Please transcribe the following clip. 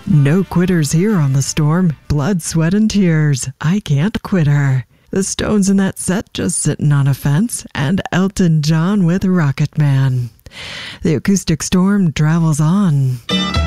No quitters here on The Storm. Blood, sweat, and tears. I can't quit her. The Stones in that set just sitting on a fence, and Elton John with Rocket Man. The acoustic storm travels on.